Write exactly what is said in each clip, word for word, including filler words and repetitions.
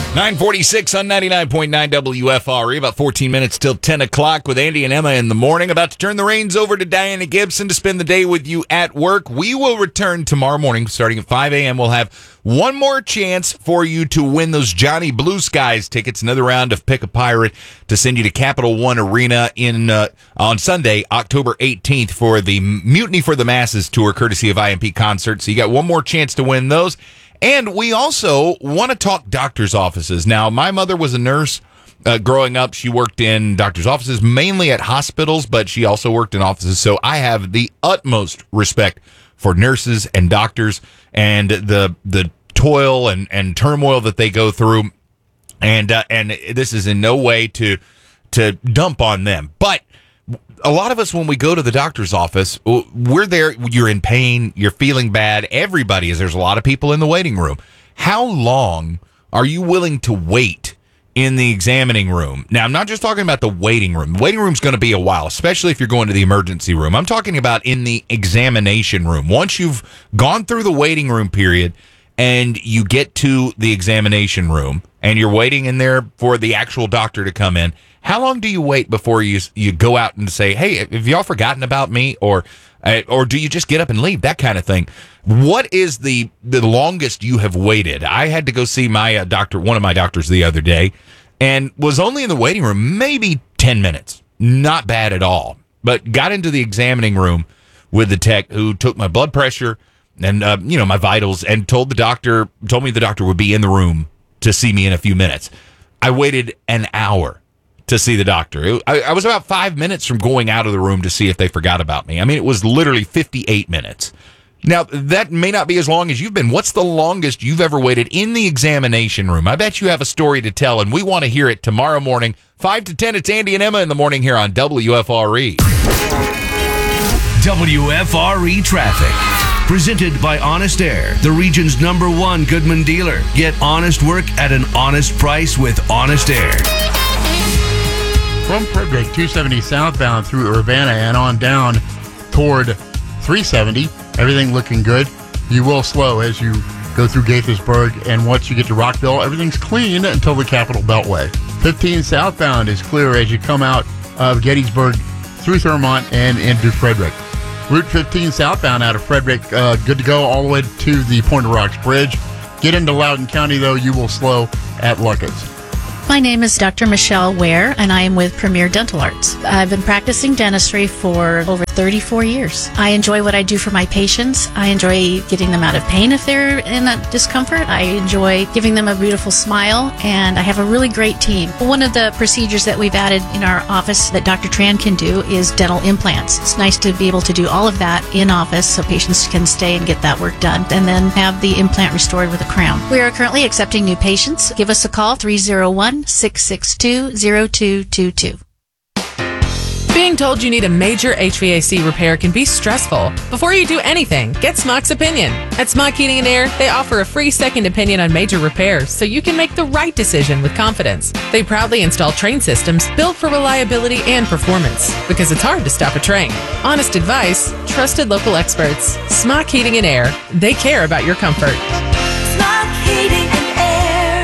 nine forty-six on ninety-nine point nine W F R E. About fourteen minutes till ten o'clock with Andy and Emma in the morning. About to turn the reins over to Diana Gibson to spend the day with you at work. We will return tomorrow morning starting at five a.m. We'll have one more chance for you to win those Johnny Blue Skies tickets. Another round of Pick a Pirate to send you to Capital One Arena in uh, on Sunday, October eighteenth for the Mutiny for the Masses tour, courtesy of I M P Concert. So you got one more chance to win those. And we also want to talk doctor's offices. Now, my mother was a nurse uh, growing up. She worked in doctor's offices, mainly at hospitals, but she also worked in offices. So I have the utmost respect for nurses and doctors and the the toil and, and turmoil that they go through. And uh, and this is in no way to to dump on them. But a lot of us, when we go to the doctor's office, we're there, you're in pain, you're feeling bad. Everybody is. There's a lot of people in the waiting room. How long are you willing to wait in the examining room? Now, I'm not just talking about the waiting room. The waiting room's going to be a while, especially if you're going to the emergency room. I'm talking about in the examination room. Once you've gone through the waiting room period and you get to the examination room and you're waiting in there for the actual doctor to come in, how long do you wait before you you go out and say, hey, have y'all forgotten about me? Or uh, or do you just get up and leave? That kind of thing. What is the, the longest you have waited? I had to go see my uh, doctor, one of my doctors the other day, and was only in the waiting room maybe ten minutes. Not bad at all. But got into the examining room with the tech who took my blood pressure and, uh, you know, my vitals, and told the doctor, told me the doctor would be in the room to see me in a few minutes. I waited an hour to see the doctor. I, I was about five minutes from going out of the room to see if they forgot about me. I mean, it was literally fifty-eight minutes. Now, that may not be as long as you've been. What's the longest you've ever waited in the examination room? I bet you have a story to tell, and we want to hear it tomorrow morning. five to ten, it's Andy and Emma in the morning here on W F R E. W F R E Traffic. Presented by Honest Air, the region's number one Goodman dealer. Get honest work at an honest price with Honest Air. From Frederick, two seventy southbound through Urbana and on down toward three seventy. Everything looking good. You will slow as you go through Gaithersburg, and once you get to Rockville, everything's clean until the Capitol Beltway. fifteen southbound is clear as you come out of Gettysburg through Thurmont and into Frederick. Route fifteen southbound out of Frederick, uh, good to go all the way to the Point of Rocks Bridge. Get into Loudoun County, though, you will slow at Luckett's. My name is Doctor Michelle Ware, and I am with Premier Dental Arts. I've been practicing dentistry for over thirty-four years. I enjoy what I do for my patients. I enjoy getting them out of pain if they're in that discomfort. I enjoy giving them a beautiful smile, and I have a really great team. One of the procedures that we've added in our office that Doctor Tran can do is dental implants. It's nice to be able to do all of that in office so patients can stay and get that work done, and then have the implant restored with a crown. We are currently accepting new patients. Give us a call, three oh one, six six two, oh two two two. Being told you need a major H V A C repair can be stressful. Before you do anything, get Smock's opinion. At Smock Heating and Air, they offer a free second opinion on major repairs so you can make the right decision with confidence. They proudly install train systems built for reliability and performance, because it's hard to stop a train. Honest advice, trusted local experts. Smock Heating and Air, they care about your comfort. Smock Heating and Air.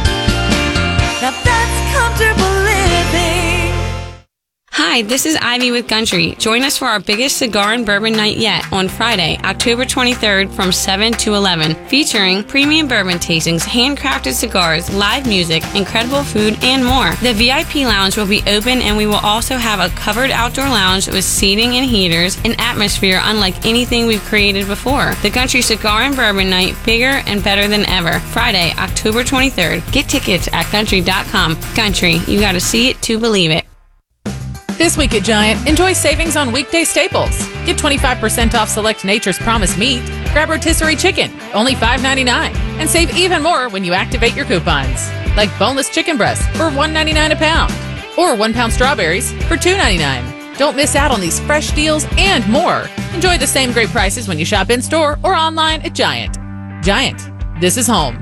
Now that's comfortable living. Hi, this is Ivy with Country. Join us for our biggest cigar and bourbon night yet on Friday, October twenty-third from seven to eleven, featuring premium bourbon tastings, handcrafted cigars, live music, incredible food, and more. The V I P lounge will be open, and we will also have a covered outdoor lounge with seating and heaters, an atmosphere unlike anything we've created before. The Country Cigar and Bourbon Night, bigger and better than ever. Friday, October twenty-third. Get tickets at country dot com. Country, you gotta see it to believe it. This week at Giant, enjoy savings on weekday staples. Get twenty-five percent off select Nature's Promise meat. Grab rotisserie chicken, only five ninety-nine. And save even more when you activate your coupons. Like boneless chicken breasts for one ninety-nine a pound. Or one pound strawberries for two ninety-nine. Don't miss out on these fresh deals and more. Enjoy the same great prices when you shop in-store or online at Giant. Giant, this is home.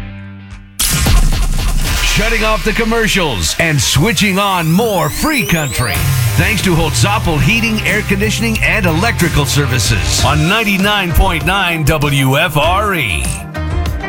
Shutting off the commercials and switching on more free country. Thanks to Holtzapfel Heating, Air Conditioning, and Electrical Services on ninety-nine point nine W F R E.